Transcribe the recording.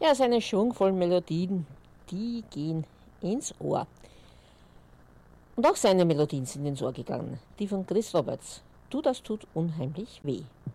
Ja, seine schwungvollen Melodien, die gehen ins Ohr. Und auch seine Melodien sind ins Ohr gegangen. Die von Chris Roberts. Du, das tut unheimlich weh.